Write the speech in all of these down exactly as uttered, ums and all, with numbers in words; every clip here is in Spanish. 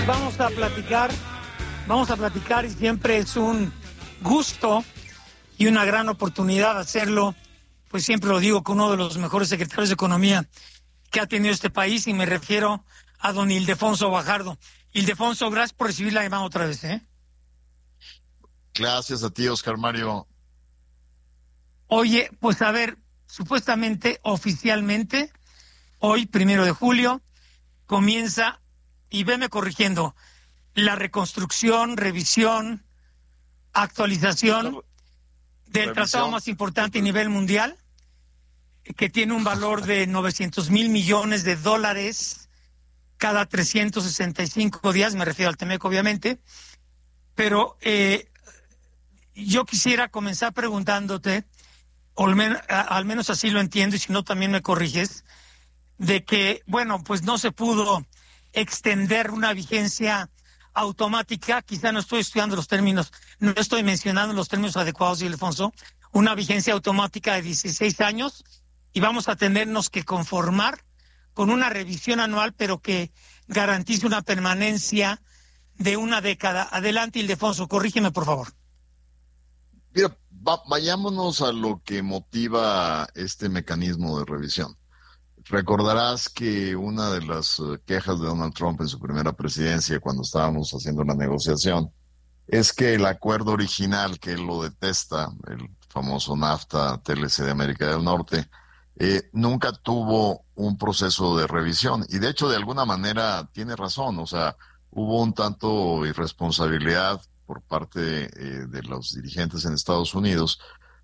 pues vamos a platicar, vamos a platicar y siempre es un gusto y una gran oportunidad hacerlo, pues siempre lo digo, con uno de los mejores secretarios de Economía que ha tenido este país, y me refiero a don Ildefonso Guajardo. Ildefonso, gracias por recibir la llamada otra vez, ¿eh? Gracias a ti, Oscar Mario. Oye, pues a ver, supuestamente, oficialmente, hoy, primero de julio, comienza, y veme corrigiendo, la reconstrucción, revisión, actualización del tratado más importante a nivel mundial, que tiene un valor de novecientos mil millones de dólares cada trescientos sesenta y cinco días, me refiero al Temec, obviamente, pero eh, yo quisiera comenzar preguntándote, o al, men al menos así lo entiendo, y si no también me corriges, de que, bueno, pues no se pudo extender una vigencia automática, quizá no estoy estudiando los términos, no estoy mencionando los términos adecuados, Ildefonso, una vigencia automática de dieciséis años, y vamos a tenernos que conformar con una revisión anual, pero que garantice una permanencia de una década. Adelante, Ildefonso, corrígeme, por favor. Mira, va, vayámonos a lo que motiva este mecanismo de revisión. Recordarás que una de las quejas de Donald Trump en su primera presidencia, cuando estábamos haciendo la negociación, es que el acuerdo original, que él lo detesta, el famoso NAFTA, T L C de América del Norte, eh, nunca tuvo un proceso de revisión. Y de hecho, de alguna manera, tiene razón. O sea, hubo un tanto irresponsabilidad por parte eh, de los dirigentes en Estados Unidos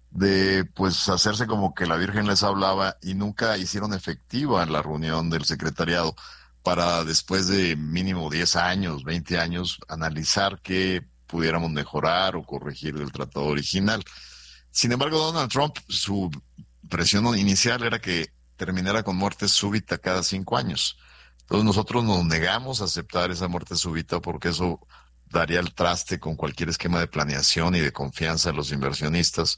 de pues hacerse como que la Virgen les hablaba, y nunca hicieron efectiva la reunión del secretariado para, después de mínimo diez años, veinte años, analizar qué pudiéramos mejorar o corregir del tratado original. Sin embargo, Donald Trump, su presión inicial era que terminara con muerte súbita cada cinco años. Entonces nosotros nos negamos a aceptar esa muerte súbita, porque eso daría el traste con cualquier esquema de planeación y de confianza de los inversionistas.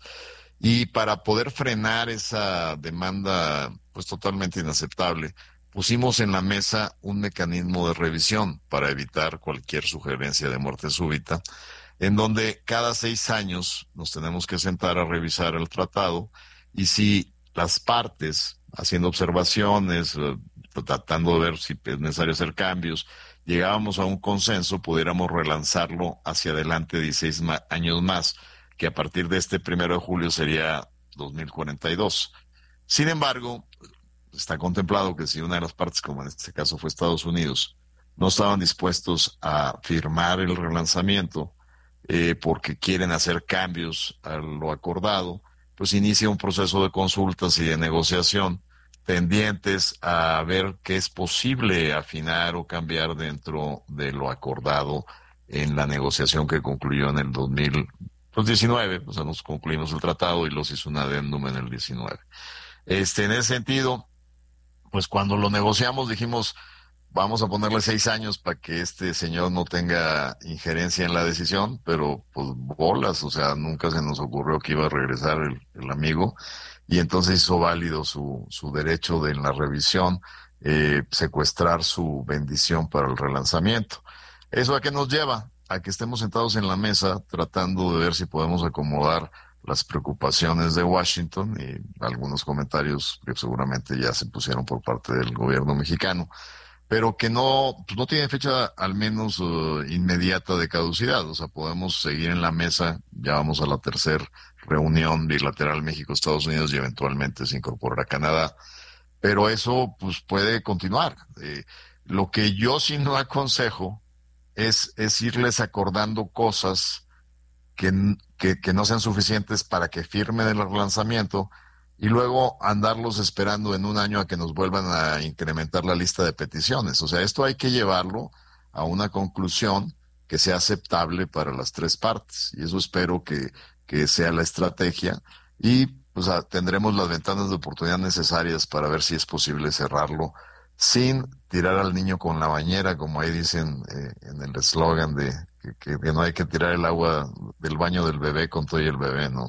Y para poder frenar esa demanda pues totalmente inaceptable, pusimos en la mesa un mecanismo de revisión para evitar cualquier sugerencia de muerte súbita, en donde cada seis años nos tenemos que sentar a revisar el tratado, y si las partes, haciendo observaciones, tratando de ver si es necesario hacer cambios, llegábamos a un consenso, pudiéramos relanzarlo hacia adelante dieciséis años más, que a partir de este primero de julio sería dos mil cuarenta y dos. Sin embargo, está contemplado que si una de las partes, como en este caso fue Estados Unidos, no estaban dispuestos a firmar el relanzamiento eh, porque quieren hacer cambios a lo acordado, pues inicia un proceso de consultas y de negociación tendientes a ver qué es posible afinar o cambiar dentro de lo acordado en la negociación que concluyó en el dos mil diecinueve. O sea, nos concluimos el tratado y los hizo un adendum en el diecinueve. Este, en ese sentido, pues cuando lo negociamos dijimos, vamos a ponerle seis años para que este señor no tenga injerencia en la decisión, pero pues bolas, o sea, nunca se nos ocurrió que iba a regresar el, el amigo, y entonces hizo válido su, su derecho de en la revisión, eh, secuestrar su bendición para el relanzamiento. ¿Eso a qué nos lleva? A que estemos sentados en la mesa tratando de ver si podemos acomodar las preocupaciones de Washington y algunos comentarios que seguramente ya se pusieron por parte del gobierno mexicano, pero que no, pues no tienen fecha al menos uh, inmediata de caducidad. O sea, podemos seguir en la mesa, ya vamos a la tercera reunión bilateral México-Estados Unidos y eventualmente se incorporará Canadá, pero eso pues puede continuar. Eh, lo que yo sí no aconsejo es, es irles acordando cosas que, que, que no sean suficientes para que firmen el relanzamiento, y luego andarlos esperando en un año a que nos vuelvan a incrementar la lista de peticiones. O sea, esto hay que llevarlo a una conclusión que sea aceptable para las tres partes, y eso espero que, que sea la estrategia, y pues a, tendremos las ventanas de oportunidad necesarias para ver si es posible cerrarlo sin tirar al niño con la bañera, como ahí dicen eh, en el eslogan de que, que, que no hay que tirar el agua del baño del bebé con todo y el bebé, ¿no?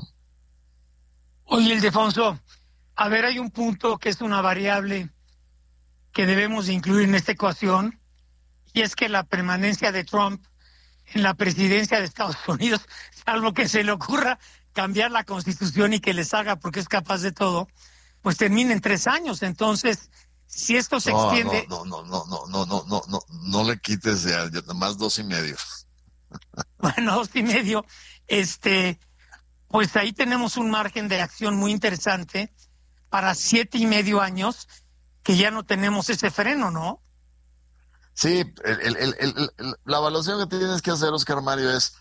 Oye, Ildefonso, a ver, hay un punto que es una variable que debemos de incluir en esta ecuación, y es que la permanencia de Trump en la presidencia de Estados Unidos, salvo que se le ocurra cambiar la Constitución y que les haga, porque es capaz de todo, pues termina en tres años. Entonces, si esto se No, extiende... no, no, no, no, no, no, no, no, no le quites ya, ya más dos y medio. Bueno, dos y medio, este, pues ahí tenemos un margen de acción muy interesante para siete y medio años que ya no tenemos ese freno, ¿no? Sí, el, el, el, el, el, la evaluación que tienes que hacer, Oscar Mario, es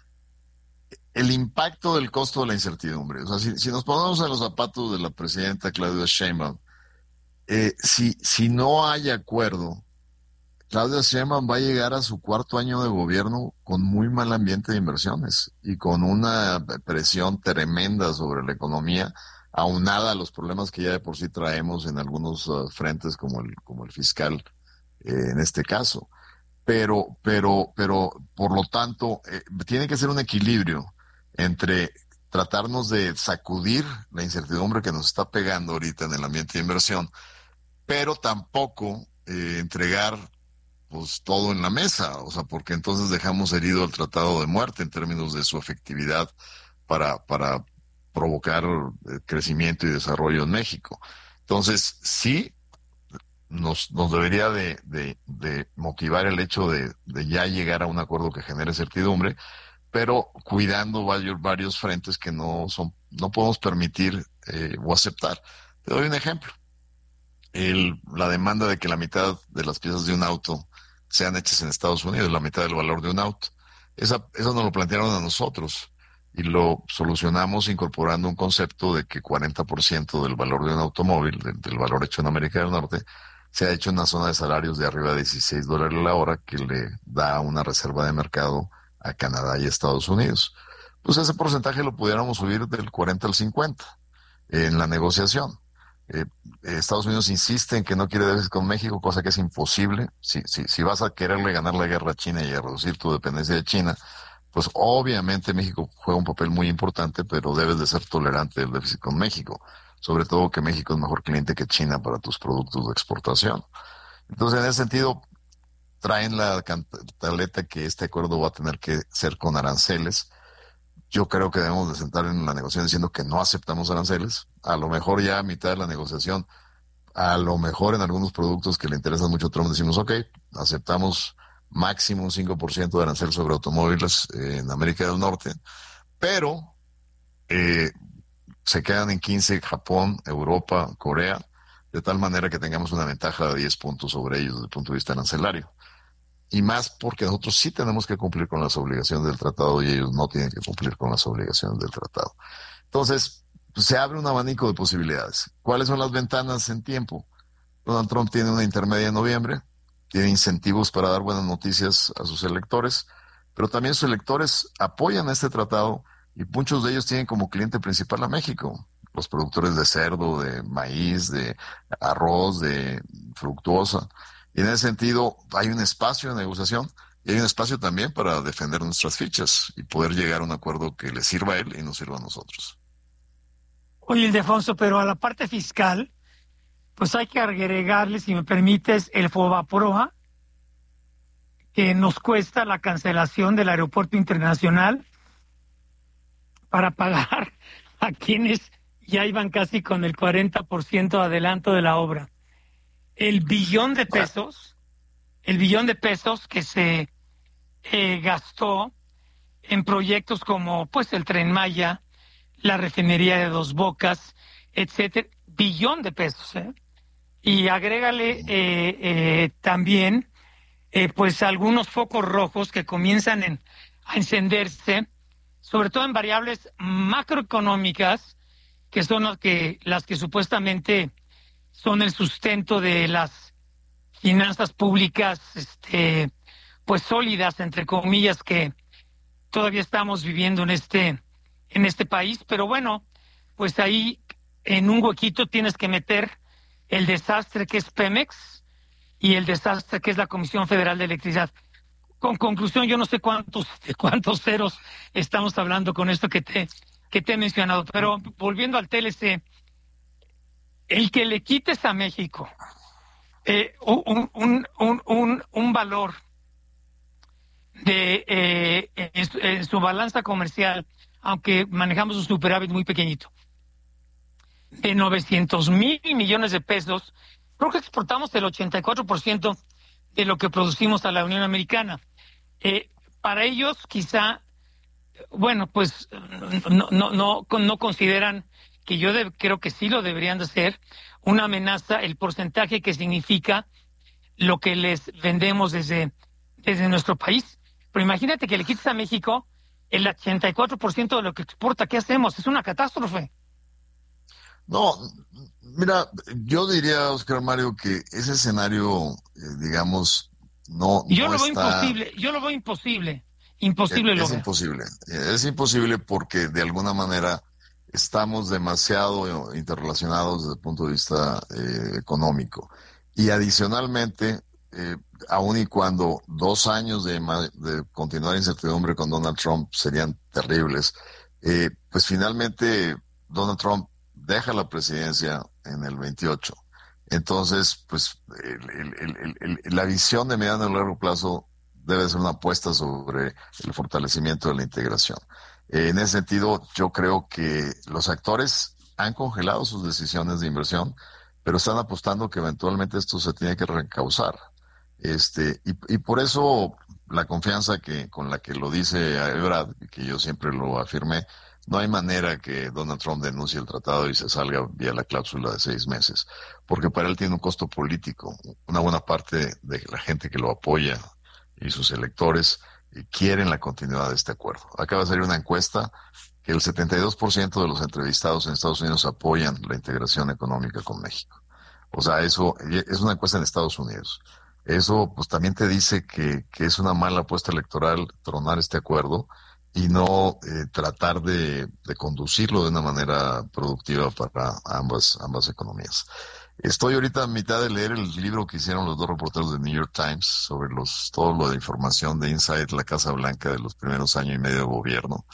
el impacto del costo de la incertidumbre. O sea, si, si nos ponemos en los zapatos de la presidenta Claudia Sheinbaum, eh, si, si no hay acuerdo, Claudia Sheinbaum va a llegar a su cuarto año de gobierno con muy mal ambiente de inversiones y con una presión tremenda sobre la economía, aunada a los problemas que ya de por sí traemos en algunos uh, frentes como el, como el fiscal, eh, en este caso. Pero, pero, pero, por lo tanto, eh, tiene que ser un equilibrio entre tratarnos de sacudir la incertidumbre que nos está pegando ahorita en el ambiente de inversión, pero tampoco eh, entregar pues todo en la mesa, o sea, porque entonces dejamos herido el tratado de muerte en términos de su efectividad para, para provocar eh, crecimiento y desarrollo en México. Entonces, sí, nos, nos debería de, de, de motivar el hecho de, de ya llegar a un acuerdo que genere certidumbre, pero cuidando varios, varios frentes que no son, no podemos permitir eh, o aceptar. Te doy un ejemplo. El, la demanda de que la mitad de las piezas de un auto sean hechas en Estados Unidos, la mitad del valor de un auto. Esa, eso nos lo plantearon a nosotros y lo solucionamos incorporando un concepto de que cuarenta por ciento del valor de un automóvil, de, del valor hecho en América del Norte, se ha hecho en una zona de salarios de arriba de dieciséis dólares la hora, que le da una reserva de mercado a Canadá y Estados Unidos. Pues ese porcentaje lo pudiéramos subir del cuarenta al cincuenta en la negociación. Eh, Estados Unidos insiste en que no quiere déficit con México, cosa que es imposible. Si, si, si vas a quererle ganar la guerra a China y a reducir tu dependencia de China, pues obviamente México juega un papel muy importante, pero debes de ser tolerante del déficit con México. Sobre todo que México es mejor cliente que China para tus productos de exportación. Entonces, en ese sentido, traen la cantaleta que este acuerdo va a tener que ser con aranceles. Yo creo que debemos de sentar en la negociación diciendo que no aceptamos aranceles. A lo mejor ya a mitad de la negociación, a lo mejor en algunos productos que le interesan mucho a Trump decimos, ok, aceptamos máximo un cinco por ciento de arancel sobre automóviles eh, en América del Norte, pero eh, se quedan en quince Japón, Europa, Corea, de tal manera que tengamos una ventaja de diez puntos sobre ellos desde el punto de vista arancelario. Y más porque nosotros sí tenemos que cumplir con las obligaciones del tratado y ellos no tienen que cumplir con las obligaciones del tratado. Entonces, pues, se abre un abanico de posibilidades. ¿Cuáles son las ventanas en tiempo? Donald Trump tiene una intermedia en noviembre, tiene incentivos para dar buenas noticias a sus electores, pero también sus electores apoyan este tratado y muchos de ellos tienen como cliente principal a México. Los productores de cerdo, de maíz, de arroz, de fructuosa. Y en ese sentido hay un espacio de negociación y hay un espacio también para defender nuestras fichas y poder llegar a un acuerdo que le sirva a él y nos sirva a nosotros. Oye, Ildefonso, pero a la parte fiscal, pues hay que agregarle, si me permites, el FOBAPROA, que nos cuesta la cancelación del aeropuerto internacional para pagar a quienes ya iban casi con el cuarenta por ciento de adelanto de la obra. El billón de pesos, el billón de pesos que se eh, gastó en proyectos como pues el Tren Maya, la refinería de Dos Bocas, etcétera, billón de pesos, ¿eh? Y agrégale eh, eh, también eh, pues algunos focos rojos que comienzan en, a encenderse, sobre todo en variables macroeconómicas, que son las que, las que supuestamente son el sustento de las finanzas públicas, este, pues sólidas, entre comillas, que todavía estamos viviendo en este, en este país. Pero bueno, pues ahí en un huequito tienes que meter el desastre que es Pemex y el desastre que es la Comisión Federal de Electricidad. Con conclusión, yo no sé cuántos, de cuántos ceros estamos hablando con esto que te, que te he mencionado, pero volviendo al T L C, el que le quites a México eh, un, un, un, un, un valor de eh, en, su, en su balanza comercial, aunque manejamos un superávit muy pequeñito, de novecientos mil millones de pesos, creo que exportamos el ochenta y cuatro por ciento de lo que producimos a la Unión Americana. Eh, para ellos, quizá, bueno, pues no, no, no, no consideran que yo de, creo que sí lo deberían de hacer, una amenaza, el porcentaje que significa lo que les vendemos desde, desde nuestro país. Pero imagínate que le quites a México el ochenta y cuatro por ciento de lo que exporta. ¿Qué hacemos? Es una catástrofe. No, mira, yo diría, Oscar Mario, que ese escenario, eh, digamos, no, Yo no lo veo está... imposible, yo lo veo imposible, Es, imposible lo es veo. imposible. Es imposible porque de alguna manera estamos demasiado interrelacionados desde el punto de vista eh, económico. Y adicionalmente, eh, aun y cuando dos años de, de continuar incertidumbre con Donald Trump serían terribles, eh, pues finalmente Donald Trump deja la presidencia en el veintiocho. Entonces, pues el, el, el, el, la visión de mediano y largo plazo debe ser una apuesta sobre el fortalecimiento de la integración. Eh, en ese sentido, yo creo que los actores han congelado sus decisiones de inversión, pero están apostando que eventualmente esto se tiene que reencauzar. Este, y, y por eso la confianza que con la que lo dice Ebrard, que yo siempre lo afirmé, no hay manera que Donald Trump denuncie el tratado y se salga vía la cláusula de seis meses, porque para él tiene un costo político. Una buena parte de la gente que lo apoya y sus electores eh, quieren la continuidad de este acuerdo. Acaba de salir una encuesta que el setenta y dos por ciento de los entrevistados en Estados Unidos apoyan la integración económica con México. O sea, eso es una encuesta en Estados Unidos. Eso pues también te dice que, que es una mala apuesta electoral tronar este acuerdo y no eh, tratar de, de conducirlo de una manera productiva para ambas, ambas economías. Estoy ahorita a mitad de leer el libro que hicieron los dos reporteros de New York Times sobre los todo lo de información de Inside la Casa Blanca de los primeros años y medio de gobierno.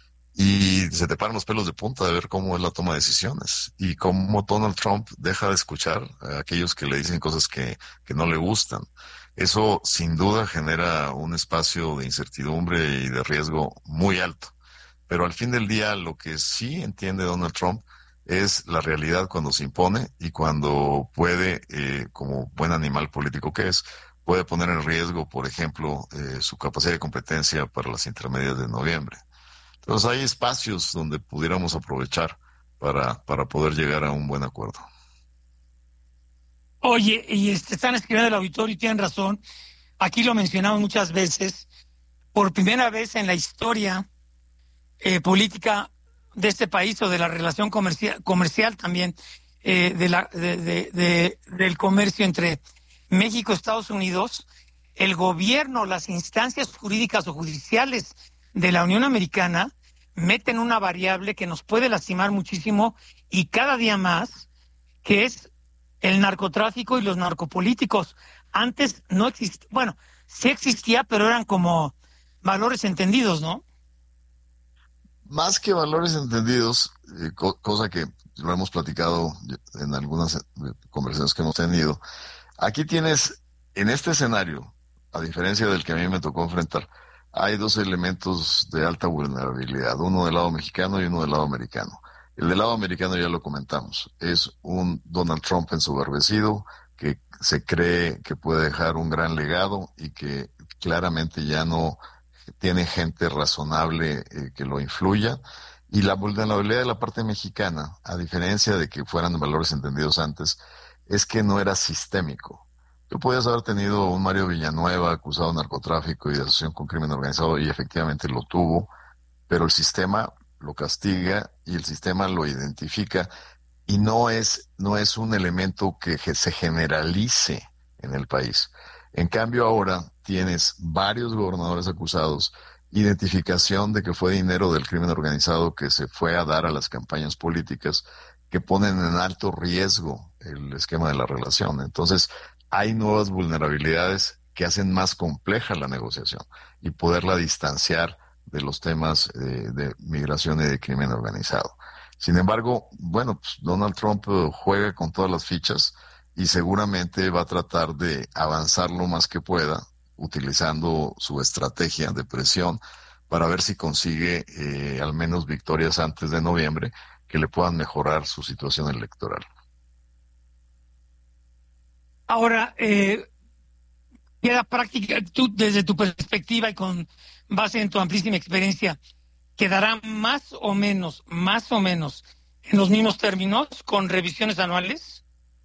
Y se te paran los pelos de punta de ver cómo es la toma de decisiones y cómo Donald Trump deja de escuchar a aquellos que le dicen cosas que, que no le gustan. Eso sin duda genera un espacio de incertidumbre y de riesgo muy alto. Pero al fin del día lo que sí entiende Donald Trump es la realidad cuando se impone y cuando puede, eh, como buen animal político que es, puede poner en riesgo, por ejemplo, eh, su capacidad de competencia para las intermedias de noviembre. Entonces hay espacios donde pudiéramos aprovechar para, para poder llegar a un buen acuerdo. Oye, y este, están escribiendo el auditorio y tienen razón. Aquí lo mencionamos muchas veces. Por primera vez en la historia eh, política de este país o de la relación comercial, comercial también, eh, de la, de, de, de, del comercio entre México y Estados Unidos, el gobierno, las instancias jurídicas o judiciales de la Unión Americana meten una variable que nos puede lastimar muchísimo y cada día más, que es el narcotráfico y los narcopolíticos. Antes no existía, bueno, sí existía, pero eran como valores entendidos, ¿no? Más que valores entendidos, eh, co cosa que lo hemos platicado en algunas eh, conversaciones que hemos tenido, aquí tienes, en este escenario, a diferencia del que a mí me tocó enfrentar, hay dos elementos de alta vulnerabilidad, uno del lado mexicano y uno del lado americano. El del lado americano ya lo comentamos, es un Donald Trump ensoberbecido que se cree que puede dejar un gran legado y que claramente ya no tiene gente razonable eh, que lo influya. Y la vulnerabilidad de la parte mexicana, a diferencia de que fueran valores entendidos antes, es que no era sistémico. Tú podías haber tenido un Mario Villanueva acusado de narcotráfico y de asociación con crimen organizado y efectivamente lo tuvo, pero el sistema lo castiga y el sistema lo identifica y no es, no es un elemento que se generalice en el país. En cambio ahora tienes varios gobernadores acusados, identificación de que fue dinero del crimen organizado que se fue a dar a las campañas políticas que ponen en alto riesgo el esquema de la relación. Entonces, hay nuevas vulnerabilidades que hacen más compleja la negociación y poderla distanciar de los temas eh, de migración y de crimen organizado. Sin embargo, bueno, pues Donald Trump uh, juega con todas las fichas y seguramente va a tratar de avanzar lo más que pueda utilizando su estrategia de presión para ver si consigue eh, al menos victorias antes de noviembre que le puedan mejorar su situación electoral. Ahora, eh, queda práctica, tú desde tu perspectiva y con base en tu amplísima experiencia, ¿quedará más o menos, más o menos en los mismos términos con revisiones anuales?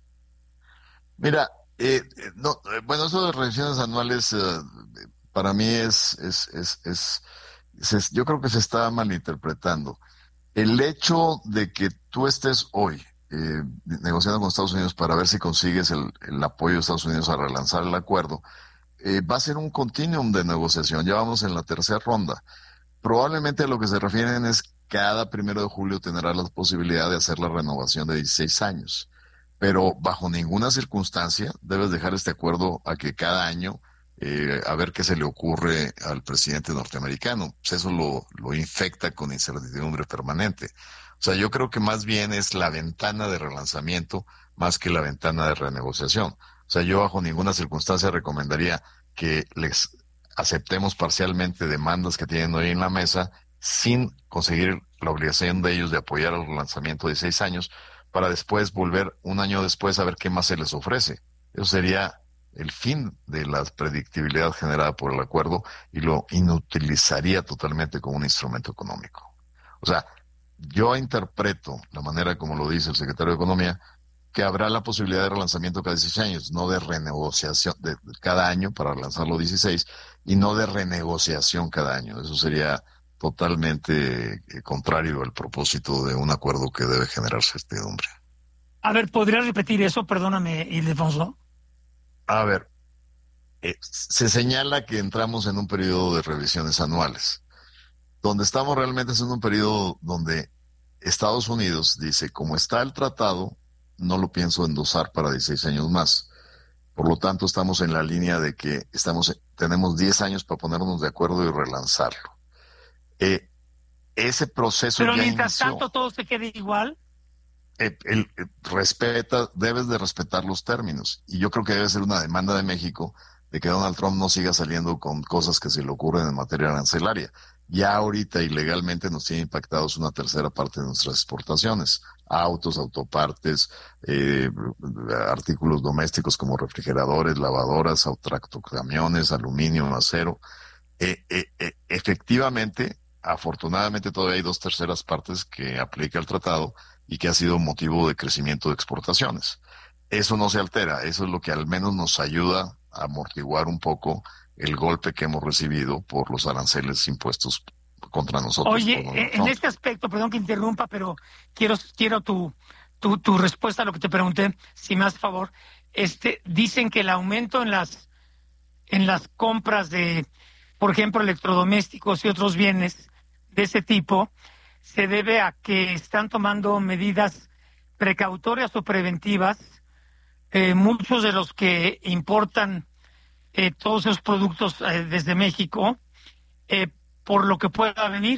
Mira, eh, eh, no, eh, bueno, eso de revisiones anuales eh, para mí es, es, es, es, es- yo creo que se está malinterpretando. El hecho de que tú estés hoy eh, negociando con Estados Unidos para ver si consigues el, el apoyo de Estados Unidos a relanzar el acuerdo, eh, va a ser un continuum de negociación. Ya vamos en la tercera ronda. Probablemente a lo que se refieren es cada primero de julio tendrá la posibilidad de hacer la renovación de dieciséis años, pero bajo ninguna circunstancia debes dejar este acuerdo a que cada año eh, a ver qué se le ocurre al presidente norteamericano. Pues eso lo, lo infecta con incertidumbre permanente. O sea, yo creo que más bien es la ventana de relanzamiento más que la ventana de renegociación. O sea, yo bajo ninguna circunstancia recomendaría que les aceptemos parcialmente demandas que tienen hoy en la mesa sin conseguir la obligación de ellos de apoyar el lanzamiento de seis años para después volver un año después a ver qué más se les ofrece. Eso sería el fin de la predictibilidad generada por el acuerdo y lo inutilizaría totalmente como un instrumento económico. O sea, yo interpreto la manera como lo dice el secretario de Economía, que habrá la posibilidad de relanzamiento cada dieciséis años, no de renegociación de, de cada año para relanzarlo dieciséis y no de renegociación cada año. Eso sería totalmente eh, contrario al propósito de un acuerdo que debe generar certidumbre. A ver, ¿podrías repetir eso? Perdóname, Ildefonso. A ver, eh, se señala que entramos en un periodo de revisiones anuales. Donde estamos realmente es en un periodo donde Estados Unidos dice, como está el tratado, no lo pienso endosar para dieciséis años más. Por lo tanto, estamos en la línea de que estamos, tenemos diez años para ponernos de acuerdo y relanzarlo. Eh, ese proceso Pero ya mientras inició. tanto todo se quede igual. Eh, el, eh, respeta, debes de respetar los términos. Y yo creo que debe ser una demanda de México de que Donald Trump no siga saliendo con cosas que se le ocurren en materia arancelaria. Ya ahorita ilegalmente nos tiene impactados una tercera parte de nuestras exportaciones. Autos, autopartes, eh, artículos domésticos como refrigeradores, lavadoras, tractocamiones, aluminio, acero. Eh, eh, eh, efectivamente, afortunadamente todavía hay dos terceras partes que aplica el tratado y que ha sido motivo de crecimiento de exportaciones. Eso no se altera, eso es lo que al menos nos ayuda a amortiguar un poco el golpe que hemos recibido por los aranceles impuestos contra nosotros. Oye, en este aspecto, perdón que interrumpa, pero quiero, quiero tu, tu, tu respuesta a lo que te pregunté, si me haces favor. Este, dicen que el aumento en las, en las compras de, por ejemplo, electrodomésticos y otros bienes de ese tipo, se debe a que están tomando medidas precautorias o preventivas. Eh, muchos de los que importan eh, todos esos productos eh, desde México, eh, por lo que pueda venir.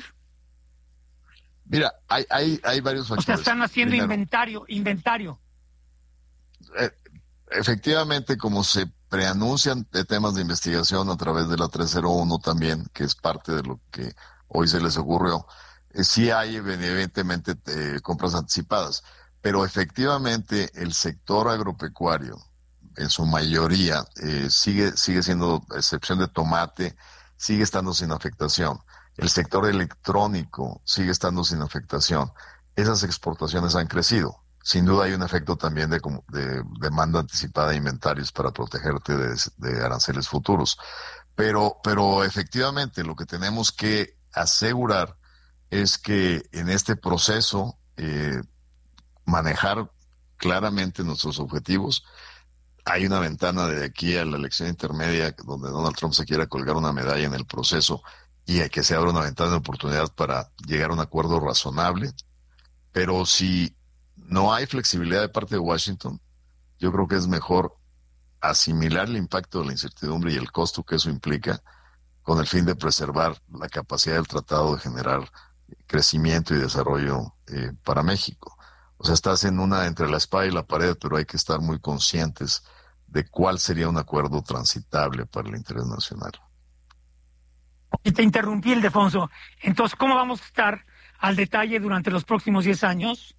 Mira, hay, hay, hay varios factores. O sea, están haciendo Primero, inventario, inventario. Eh, efectivamente, como se preanuncian de temas de investigación a través de la trescientos uno también, que es parte de lo que hoy se les ocurrió, eh, sí hay evidentemente eh, compras anticipadas, pero efectivamente el sector agropecuario, en su mayoría, eh, sigue, sigue siendo, a excepción de tomate, sigue estando sin afectación. El sector electrónico sigue estando sin afectación. Esas exportaciones han crecido. Sin duda hay un efecto también de, de demanda anticipada de inventarios para protegerte de, de aranceles futuros. Pero, pero efectivamente lo que tenemos que asegurar es que en este proceso eh, manejar claramente nuestros objetivos. Hay una ventana de aquí a la elección intermedia donde Donald Trump se quiera colgar una medalla en el proceso y hay que se abra una ventana de oportunidad para llegar a un acuerdo razonable. Pero si no hay flexibilidad de parte de Washington, yo creo que es mejor asimilar el impacto de la incertidumbre y el costo que eso implica con el fin de preservar la capacidad del tratado de generar crecimiento y desarrollo eh, para México. O sea, estás en una entre la espada y la pared, pero hay que estar muy conscientes de cuál sería un acuerdo transitable para el interés nacional. Y te interrumpí, Ildefonso. Entonces, ¿cómo vamos a estar al detalle durante los próximos diez años?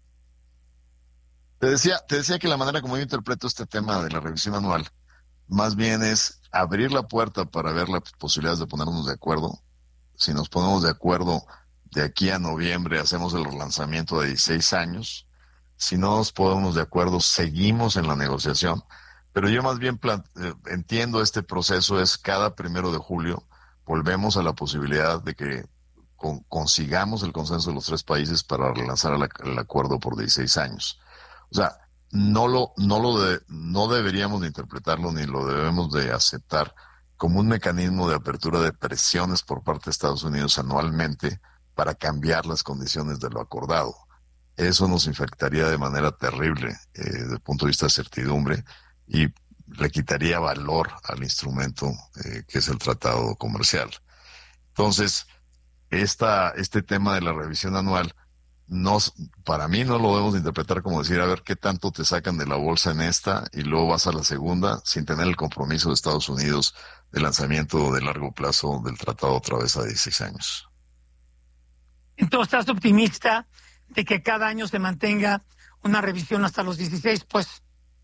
Te decía, te decía que la manera como yo interpreto este tema de la revisión anual, más bien es abrir la puerta para ver las posibilidades de ponernos de acuerdo. Si nos ponemos de acuerdo de aquí a noviembre, hacemos el relanzamiento de dieciséis años. Si no nos ponemos de acuerdo, seguimos en la negociación. Pero yo más bien plan- eh, entiendo este proceso es cada primero de julio, volvemos a la posibilidad de que con- consigamos el consenso de los tres países para relanzar el, ac- el acuerdo por dieciséis años. O sea, no lo, no lo de, no deberíamos de interpretarlo ni lo debemos de aceptar como un mecanismo de apertura de presiones por parte de Estados Unidos anualmente para cambiar las condiciones de lo acordado. Eso nos infectaría de manera terrible eh, desde el punto de vista de certidumbre y le quitaría valor al instrumento eh, que es el tratado comercial. Entonces, esta, este tema de la revisión anual, no, para mí no lo debemos de interpretar como decir, a ver qué tanto te sacan de la bolsa en esta y luego vas a la segunda sin tener el compromiso de Estados Unidos de lanzamiento de largo plazo del tratado otra vez a dieciséis años. Entonces, ¿estás optimista de que cada año se mantenga una revisión hasta los dieciséis? Pues,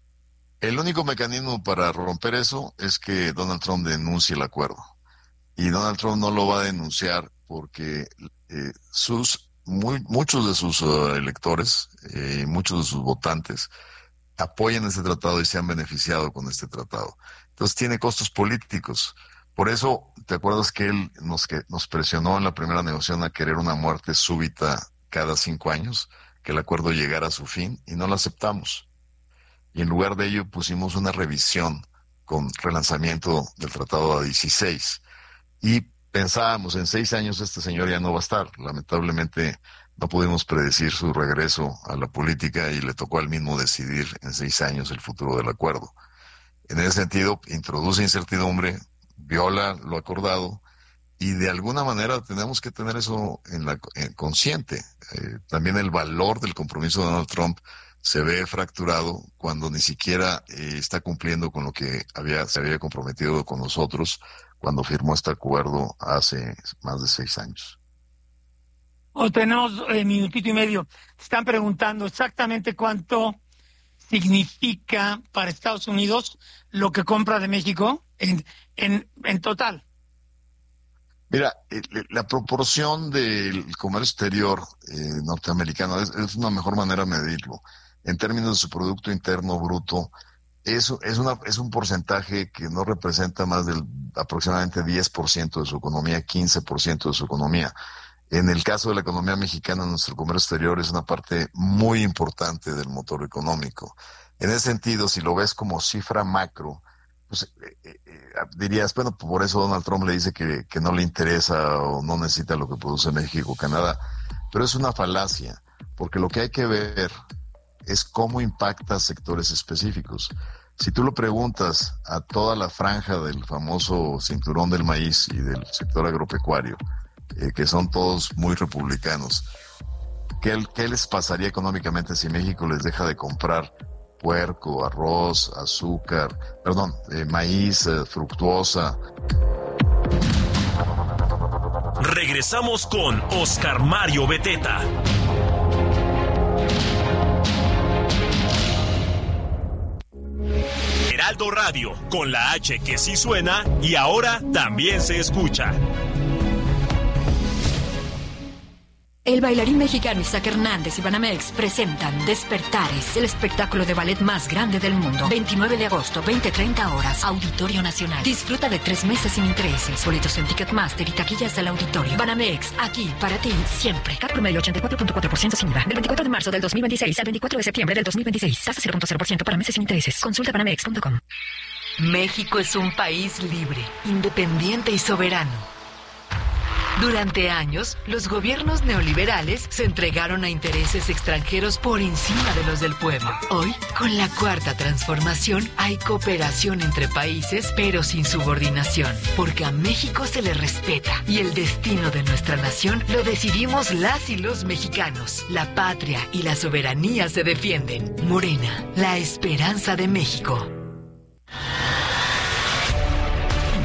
El único mecanismo para romper eso es que Donald Trump denuncie el acuerdo. Y Donald Trump no lo va a denunciar porque eh, sus muy, muchos de sus uh, electores y eh, muchos de sus votantes apoyan este tratado y se han beneficiado con este tratado. Entonces tiene costos políticos. Por eso, ¿te acuerdas que él nos, que nos presionó en la primera negociación a querer una muerte súbita cada cinco años? Que el acuerdo llegara a su fin y no lo aceptamos. Y en lugar de ello pusimos una revisión con relanzamiento del tratado a dieciséis. Y pensábamos, en seis años este señor ya no va a estar. Lamentablemente no pudimos predecir su regreso a la política y le tocó al mismo decidir en seis años el futuro del acuerdo. En ese sentido, introduce incertidumbre, viola lo acordado y de alguna manera tenemos que tener eso en la en consciente. Eh, también el valor del compromiso de Donald Trump se ve fracturado cuando ni siquiera eh, está cumpliendo con lo que había se había comprometido con nosotros cuando firmó este acuerdo hace más de seis años. o tenemos eh, minutito y medio. Te están preguntando exactamente cuánto significa para Estados Unidos lo que compra de México en, en, en total. Mira, eh, la proporción del comercio exterior eh, norteamericano es, es una mejor manera de medirlo. En términos de su Producto Interno Bruto, eso es, una, es un porcentaje que no representa más del aproximadamente diez por ciento de su economía, quince por ciento de su economía. En el caso de la economía mexicana, nuestro comercio exterior es una parte muy importante del motor económico. En ese sentido, si lo ves como cifra macro, pues eh, eh, dirías, bueno, por eso Donald Trump le dice que, que no le interesa o no necesita lo que produce México o Canadá. Pero es una falacia, porque lo que hay que ver es cómo impacta sectores específicos. Si tú lo preguntas a toda la franja del famoso cinturón del maíz y del sector agropecuario, eh, que son todos muy republicanos, ¿qué, ¿qué les pasaría económicamente si México les deja de comprar puerco, arroz, azúcar, perdón, eh, maíz, eh, fructuosa? Regresamos con Oscar Mario Beteta. Heraldo Radio, con la H que sí suena y ahora también se escucha. El bailarín mexicano Isaac Hernández y Banamex presentan Despertares, el espectáculo de ballet más grande del mundo. veintinueve de agosto, veinte treinta horas, Auditorio Nacional. Disfruta de tres meses sin intereses. Boletos en Ticketmaster y taquillas del auditorio. Banamex, aquí para ti siempre. Cat promedio ochenta y cuatro punto cuatro por ciento sin I V A. Del veinticuatro de marzo del dos mil veintiséis al veinticuatro de septiembre del dos mil veintiséis. Tasa cero punto cero por ciento para meses sin intereses. Consulta banamex punto com. México es un país libre, independiente y soberano. Durante años, los gobiernos neoliberales se entregaron a intereses extranjeros por encima de los del pueblo. Hoy, con la cuarta transformación, hay cooperación entre países, pero sin subordinación, porque a México se le respeta y el destino de nuestra nación lo decidimos las y los mexicanos. La patria y la soberanía se defienden. Morena, la esperanza de México.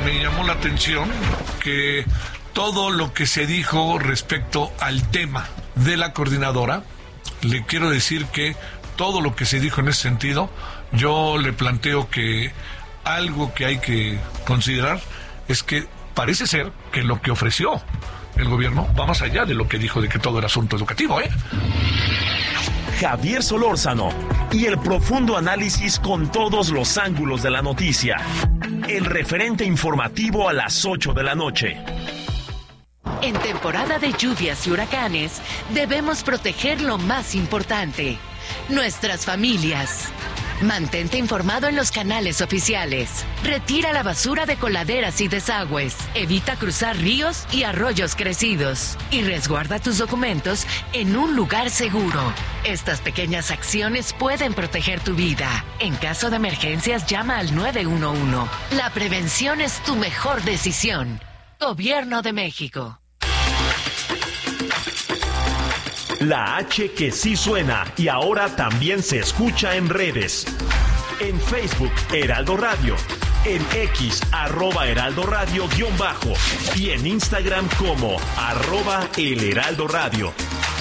me llamó la atención que todo lo que se dijo respecto al tema de la coordinadora, le quiero decir que todo lo que se dijo en ese sentido, yo le planteo que algo que hay que considerar es que parece ser que lo que ofreció el gobierno va más allá de lo que dijo de que todo era asunto educativo, ¿eh? Javier Solórzano y el profundo análisis con todos los ángulos de la noticia. El referente informativo a las ocho de la noche. En temporada de lluvias y huracanes, debemos proteger lo más importante, nuestras familias. Mantente informado en los canales oficiales. Retira la basura de coladeras y desagües. Evita cruzar ríos y arroyos crecidos. Y resguarda tus documentos en un lugar seguro. Estas pequeñas acciones pueden proteger tu vida. En caso de emergencias, llama al nueve uno uno. La prevención es tu mejor decisión. Gobierno de México. La H que sí suena y ahora también se escucha en redes. En Facebook, Heraldo Radio. En X, arroba Heraldo Radio guión bajo. Y en Instagram como arroba El Heraldo Radio.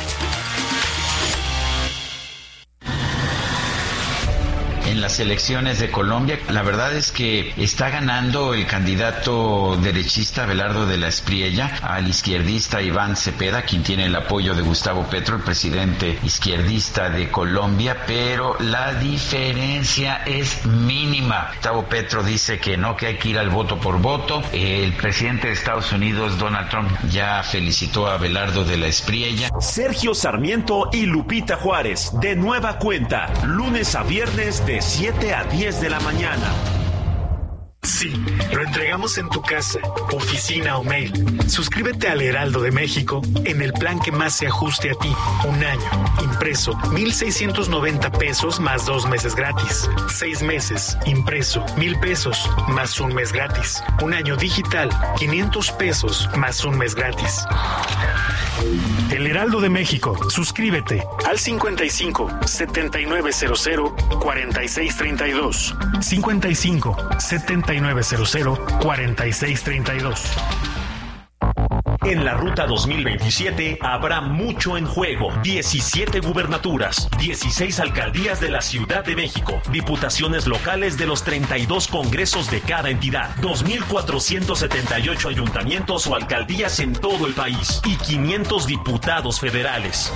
En las elecciones de Colombia, la verdad es que está ganando el candidato derechista Abelardo de la Espriella al izquierdista Iván Cepeda, quien tiene el apoyo de Gustavo Petro, el presidente izquierdista de Colombia, pero la diferencia es mínima. Gustavo Petro dice que no, que hay que ir al voto por voto. El presidente de Estados Unidos, Donald Trump, ya felicitó a Abelardo de la Espriella. Sergio Sarmiento y Lupita Juárez, de nueva cuenta, lunes a viernes de siete a diez de la mañana. Sí, lo entregamos en tu casa, oficina o mail. Suscríbete al Heraldo de México en el plan que más se ajuste a ti. Un año, impreso, mil seiscientos noventa pesos más dos meses gratis. Seis meses, impreso, mil pesos más un mes gratis. Un año digital, quinientos pesos más un mes gratis. El Heraldo de México. Suscríbete al cincuenta y cinco, setenta y nueve cero cero, cuarenta y seis treinta y dos. cincuenta y cinco, setenta y nueve cero cero, cuarenta y seis treinta y dos. En la Ruta dos mil veintisiete habrá mucho en juego. diecisiete gubernaturas, dieciséis alcaldías de la Ciudad de México, diputaciones locales de los treinta y dos congresos de cada entidad, dos mil cuatrocientos setenta y ocho ayuntamientos o alcaldías en todo el país y quinientos diputados federales.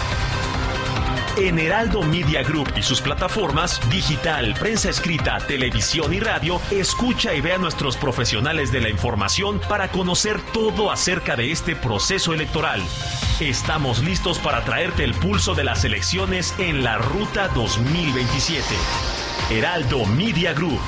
En Heraldo Media Group y sus plataformas, digital, prensa escrita, televisión y radio, escucha y ve a nuestros profesionales de la información para conocer todo acerca de este proceso electoral. Estamos listos para traerte el pulso de las elecciones en la Ruta dos mil veintisiete. Heraldo Media Group.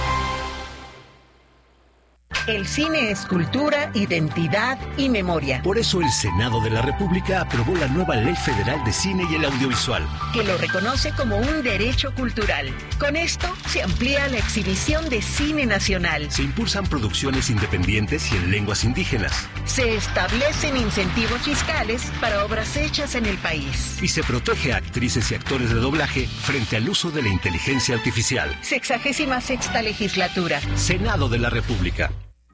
El cine es cultura, identidad y memoria. Por eso el Senado de la República aprobó la nueva Ley Federal de Cine y el Audiovisual, que lo reconoce como un derecho cultural. Con esto se amplía la exhibición de cine nacional. Se impulsan producciones independientes y en lenguas indígenas. Se establecen incentivos fiscales para obras hechas en el país. Y se protege a actrices y actores de doblaje frente al uso de la inteligencia artificial. Sexagésima sexta legislatura. Senado de la República.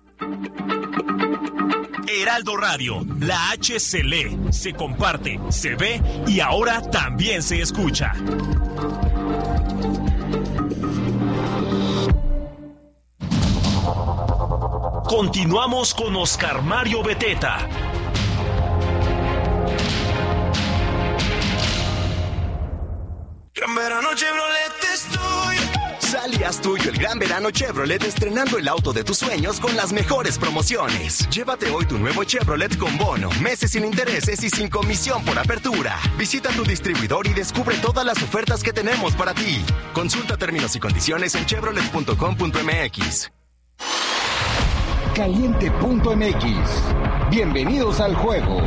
Heraldo Radio, la H se lee, se comparte, se ve y ahora también se escucha. Continuamos con Oscar Mario Beteta. Gran verano Chevrolet estoy. Sal y haz tuyo el gran verano Chevrolet estrenando el auto de tus sueños con las mejores promociones. Llévate hoy tu nuevo Chevrolet con bono, meses sin intereses y sin comisión por apertura. Visita tu distribuidor y descubre todas las ofertas que tenemos para ti. Consulta términos y condiciones en chevrolet punto com punto m x. Caliente punto m x. Bienvenidos al juego.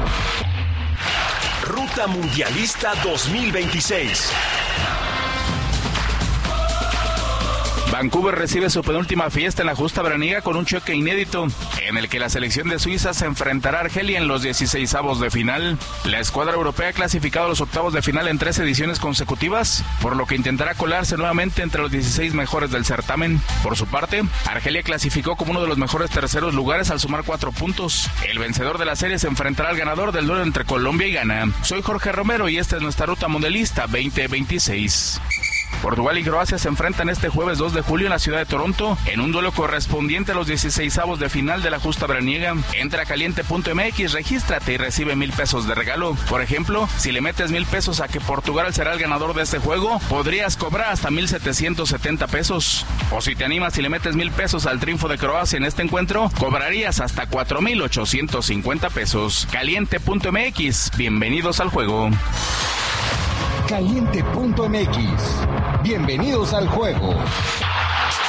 Ruta Mundialista dos mil veintiséis. Vancouver recibe su penúltima fiesta en la justa veraniega con un choque inédito, en el que la selección de Suiza se enfrentará a Argelia en los dieciseisavos de final. La escuadra europea ha clasificado a los octavos de final en tres ediciones consecutivas, por lo que intentará colarse nuevamente entre los dieciséis mejores del certamen. Por su parte, Argelia clasificó como uno de los mejores terceros lugares al sumar cuatro puntos. El vencedor de la serie se enfrentará al ganador del duelo entre Colombia y Ghana. Soy Jorge Romero y esta es nuestra ruta mundialista veinte veintiséis. Portugal y Croacia se enfrentan este jueves dos de julio en la ciudad de Toronto en un duelo correspondiente a los dieciseisavos de final de la justa veraniega. Entra a caliente punto m x, regístrate y recibe mil pesos de regalo. Por ejemplo, si le metes mil pesos a que Portugal será el ganador de este juego, podrías cobrar hasta mil setecientos setenta pesos. O si te animas y le metes mil pesos al triunfo de Croacia en este encuentro, cobrarías hasta cuatro mil ochocientos cincuenta pesos. caliente punto m x, bienvenidos al juego. caliente punto m x. Bienvenidos al juego.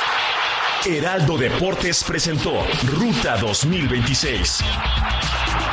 Heraldo Deportes presentó Ruta dos mil veintiséis.